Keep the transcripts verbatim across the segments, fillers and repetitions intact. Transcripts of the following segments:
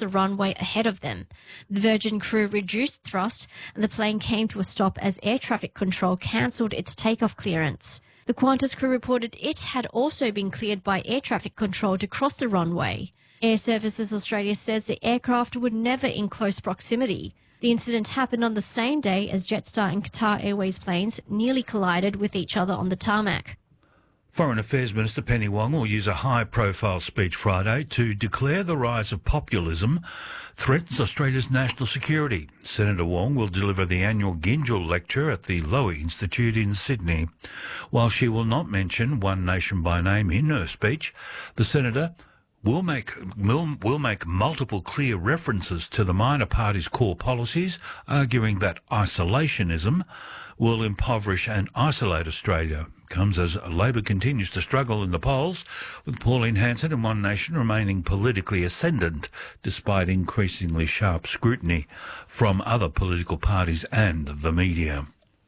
the runway ahead of them. The Virgin crew reduced thrust and the plane came to a stop as air traffic control cancelled its takeoff clearance. The Qantas crew reported it had also been cleared by air traffic control to cross the runway. Air Services Australia says the aircraft were never in close proximity. The incident happened on the same day as Jetstar and Qatar Airways planes nearly collided with each other on the tarmac. Foreign Affairs Minister Penny Wong will use a high-profile speech Friday to declare the rise of populism threatens Australia's national security. Senator Wong will deliver the annual Gingell Lecture at the Lowy Institute in Sydney. While she will not mention One Nation by name in her speech, the Senator will make will, will make multiple clear references to the minor party's core policies, arguing that isolationism will impoverish and isolate Australia. Comes as Labor continues to struggle in the polls, with Pauline Hanson and One Nation remaining politically ascendant despite increasingly sharp scrutiny from other political parties and the media.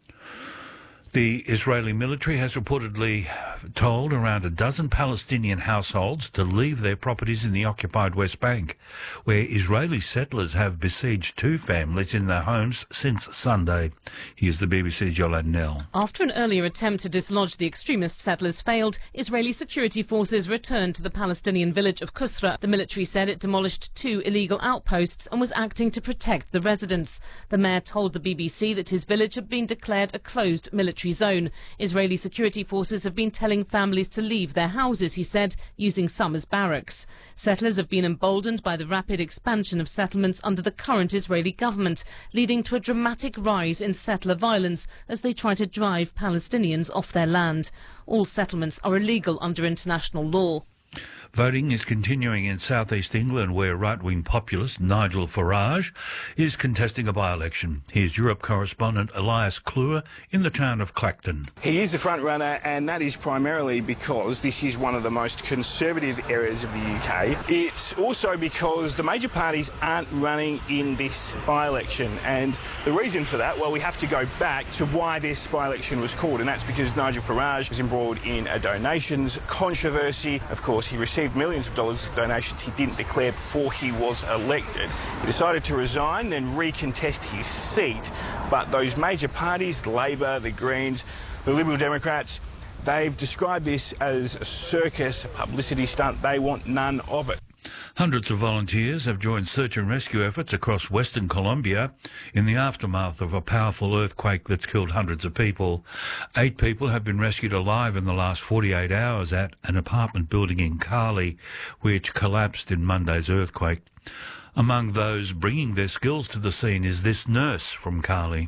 The Israeli military has reportedly told around a dozen Palestinian households to leave their properties in the occupied West Bank, where Israeli settlers have besieged two families in their homes since Sunday. Here's the B B C's Yolande Nell. After an earlier attempt to dislodge the extremist settlers failed, Israeli security forces returned to the Palestinian village of Kusra. The military said it demolished two illegal outposts and was acting to protect the residents. The mayor told the B B C that his village had been declared a closed military zone. Israeli security forces have been telling families to leave their houses, he said, using some as barracks. Settlers have been emboldened by the rapid expansion of settlements under the current Israeli government, leading to a dramatic rise in settler violence as they try to drive Palestinians off their land. All settlements are illegal under international law. Voting is continuing in southeast England, where right-wing populist Nigel Farage is contesting a by-election. Here's Europe correspondent Elias Kluwer in the town of Clacton. He is the front-runner, and that is primarily because this is one of the most conservative areas of the U K. It's also because the major parties aren't running in this by-election, and the reason for that, well, we have to go back to why this by-election was called, and that's because Nigel Farage was embroiled in a donations controversy. Of course, he received millions of dollars of donations he didn't declare before he was elected. He decided to resign, then recontest his seat. But those major parties, Labor, the Greens, the Liberal Democrats, they've described this as a circus, a publicity stunt. They want none of it. Hundreds of volunteers have joined search and rescue efforts across Western Colombia in the aftermath of a powerful earthquake that's killed hundreds of people. Eight people have been rescued alive in the last forty-eight hours at an apartment building in Cali, which collapsed in Monday's earthquake. Among those bringing their skills to the scene is this nurse from Cali.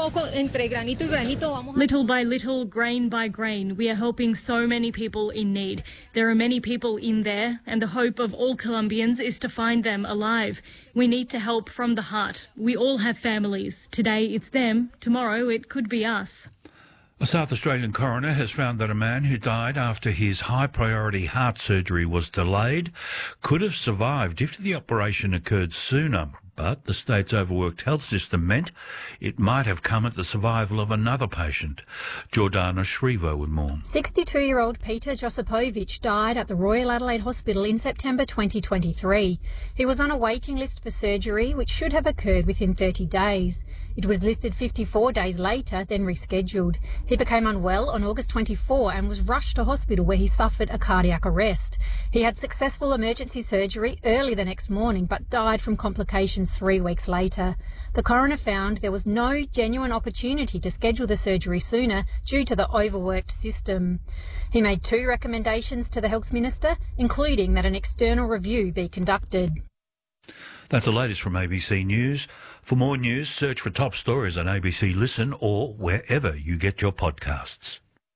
Little by little, grain by grain, we are helping so many people in need. There are many people in there, and the hope of all Colombians is to find them alive. We need to help from the heart. We all have families. Today it's them, tomorrow it could be us. A South Australian coroner has found that a man who died after his high-priority heart surgery was delayed could have survived if the operation occurred sooner. But the state's overworked health system meant it might have come at the survival of another patient. Jordana Shriver with more. sixty-two-year-old Peter Josipovic died at the Royal Adelaide Hospital in September twenty twenty-three. He was on a waiting list for surgery, which should have occurred within thirty days. It was listed fifty-four days later, then rescheduled. He became unwell on August twenty-fourth and was rushed to hospital where he suffered a cardiac arrest. He had successful emergency surgery early the next morning but died from complications three weeks later. The coroner found there was no genuine opportunity to schedule the surgery sooner due to the overworked system. He made two recommendations to the Health Minister, including that an external review be conducted. That's the latest from A B C News. For more news, search for Top Stories on A B C Listen or wherever you get your podcasts.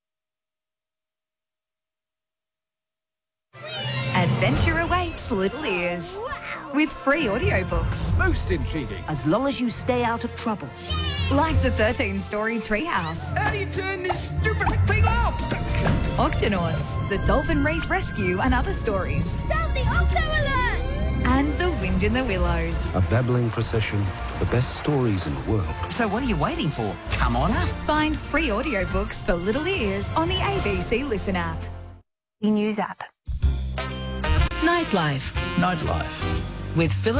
Adventure awaits Little Ears with free audiobooks. Most intriguing. As long as you stay out of trouble. Like the thirteen-story Treehouse. How do you turn this stupid thing off? Octonauts, the Dolphin Reef Rescue and other stories. Sound the Octo Alert! And The Wind in the Willows. A babbling procession, the best stories in the world. So what are you waiting for? Come on up. Find free audiobooks for Little Ears on the A B C Listen app. The News app. Nightlife. Nightlife. With Philip